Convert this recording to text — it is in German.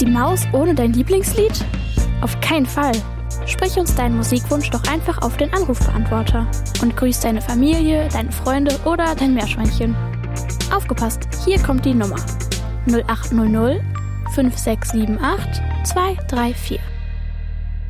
die Maus ohne dein Lieblingslied? Auf keinen Fall. Sprich uns deinen Musikwunsch doch einfach auf den Anrufbeantworter und grüß deine Familie, deine Freunde oder dein Meerschweinchen. Aufgepasst, hier kommt die Nummer 0800 5678 234.